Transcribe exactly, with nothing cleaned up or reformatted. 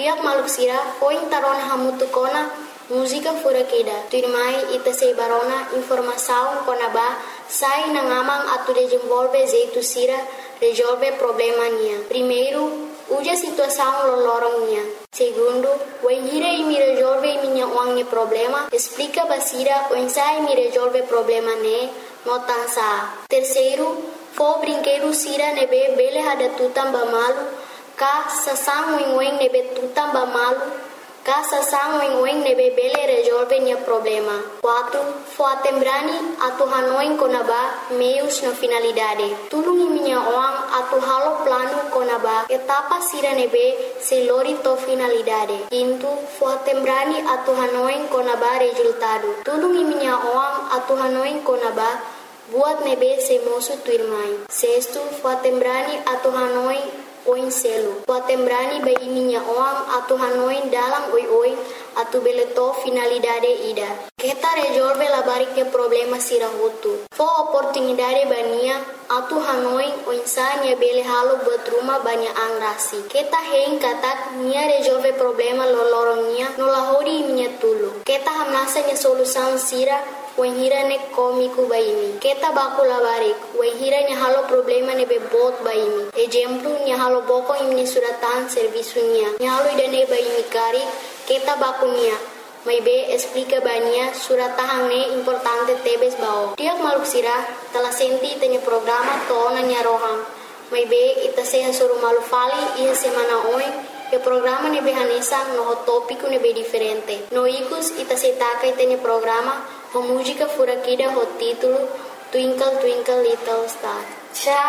Tiap maluk sira foi tarona hamutukona música furakida. Tuirmai ita sei barona informação konaba sai nangamang atu desenvolve jeito sira resolve problema nia. Primeiro, uja situação lolorong nia. Segundo, o enhira e me resolve minha wangi problema, explica basira o ensai me resolve problema ne, notansa. Terceiro, fo brinquedo sira nebe bele hada tutam bamalu, ka sasang wing wing nebe tutam bamalu, ka sasang wing wing nebe bele resolve nia problema. Quatro, fo atembrani atu hanoing konaba meios na finalidade. Tulungi minha oang atu halo plano konaba etapa sira nebe se lori to finalidade. Quinto, fo atembrani atu hanoing konaba resultado. Tulungi minha oang atu hanoing konaba buat nebe se mosu tuirmai. Sexto, fo atembrani atu hanoing oin selo. Fo atembrani bai minha oang atu hanoing dalam oi oi atu beleto finalidade ida. Kita resolve la barike problema sira hutu. Fo oportunidade bania atu hanoing oinsanya bele halo buat rumah banyak angrasi. Kita hein katak nia resolve problema lolorongnya nolahori minha tulu. Kita hamnasanya solusan sira wahira ne komiku baimi. Kita baku labarik wahira nya halo problema ne bebot baimi. Exemplo nya halo boko imni suratan servisunya. Nya halo idane baimi kari kita baku nia. Mai be explica bania suratahang ne importante tebes bao. Tiap maluk sira telah senti tanya programa tona nya rohang. Mai be ita seha suruh malu fali iya semana oi. E programa ne be hanesa no tópico ne be diferente. No ikus ita setaka tanya programa ho música furakida ho título Twinkle Twinkle Little Star. Tchau.